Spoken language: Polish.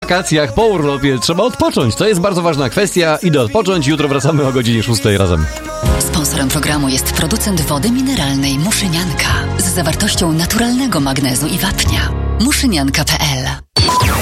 wakacjach, po urlopie trzeba odpocząć. To jest bardzo ważna kwestia. Idę odpocząć. Jutro wracamy o godzinie 6 razem. Sponsorem programu jest producent wody mineralnej Muszynianka z zawartością naturalnego magnezu i wapnia. Muszynianka.pl